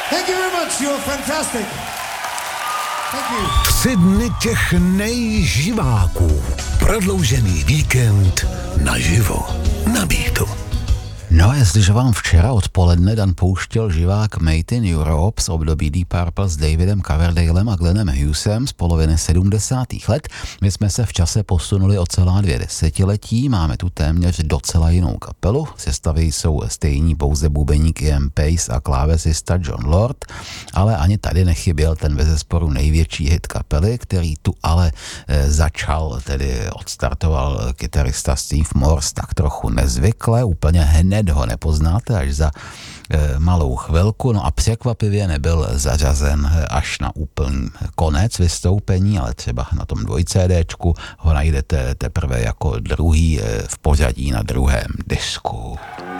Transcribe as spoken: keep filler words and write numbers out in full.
Thank you very much, you're fantastic. Thank you. Tři dny těch nejživáků. Prodloužený víkend naživo. Na Beatu. No, jestliže vám včera odpoledne Dan pouštěl živák Made in Europe z období Deep Purple s Davidem Coverdalem a Glennem Hughesem z poloviny sedmdesátých let, my jsme se v čase posunuli o celá dvě desetiletí, máme tu téměř docela jinou kapelu, v sestavě jsou stejní pouze bubeník Ian Pace a klávesista John Lord, ale ani tady nechyběl ten bezesporu největší hit kapely, který tu ale e, začal, tedy odstartoval kytarista Steve Morse tak trochu nezvykle, úplně hned ho nepoznáte až za e, malou chvilku, no a překvapivě nebyl zařazen až na úplný konec vystoupení, ale třeba na tom dvojcédéčku ho najdete teprve jako druhý e, v pořadí na druhém disku.